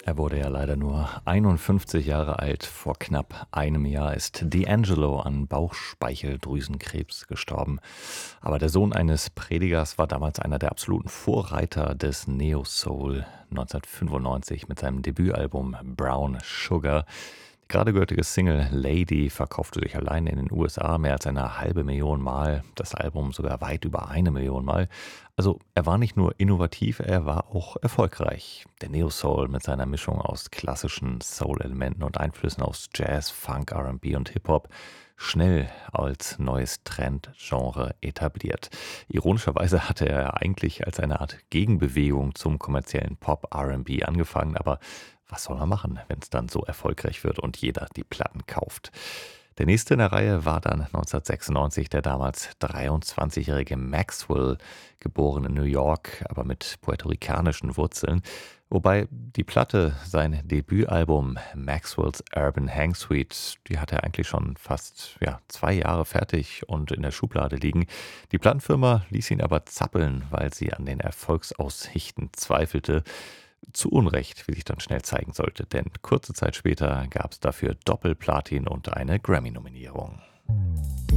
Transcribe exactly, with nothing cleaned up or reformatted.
Er wurde ja leider nur einundfünfzig Jahre alt. Vor knapp einem Jahr ist D'Angelo an Bauchspeicheldrüsenkrebs gestorben. Aber der Sohn eines Predigers war damals einer der absoluten Vorreiter des Neo-Soul. neunzehnhundertfünfundneunzig mit seinem Debütalbum Brown Sugar. Die gerade gültige Single Lady verkaufte sich allein in den U S A mehr als eine halbe Million Mal, das Album sogar weit über eine Million Mal. Also er war nicht nur innovativ, er war auch erfolgreich. Der Neo-Soul mit seiner Mischung aus klassischen Soul-Elementen und Einflüssen aus Jazz, Funk, R und B und Hip-Hop schnell als neues Trendgenre etabliert. Ironischerweise hatte er eigentlich als eine Art Gegenbewegung zum kommerziellen Pop-R und B angefangen, aber was soll man machen, wenn es dann so erfolgreich wird und jeder die Platten kauft? Der nächste in der Reihe war dann neunzehnhundertsechsundneunzig der damals dreiundzwanzigjährige Maxwell, geboren in New York, aber mit puerto-ricanischen Wurzeln. Wobei die Platte, sein Debütalbum Maxwell's Urban Hang Suite, die hatte er eigentlich schon fast ja, zwei Jahre fertig und in der Schublade liegen. Die Plattenfirma ließ ihn aber zappeln, weil sie an den Erfolgsaussichten zweifelte. Zu Unrecht, wie sich dann schnell zeigen sollte, denn kurze Zeit später gab es dafür Doppelplatin und eine Grammy-Nominierung.